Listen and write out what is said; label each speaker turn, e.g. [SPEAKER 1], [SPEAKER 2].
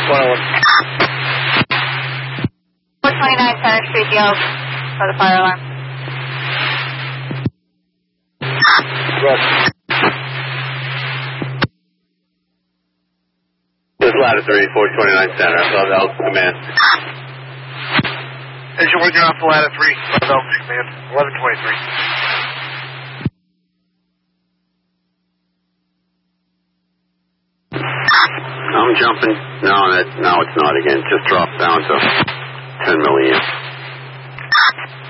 [SPEAKER 1] 429 Center Street, Yelp for the fire alarm.
[SPEAKER 2] This is ladder 3, 429 Center. I'll command.
[SPEAKER 3] Engine 1, you're off the ladder 3. Philadelphia command. 1123.
[SPEAKER 2] I'm jumping. No, it's not again. Just dropped down to 10 milliamps.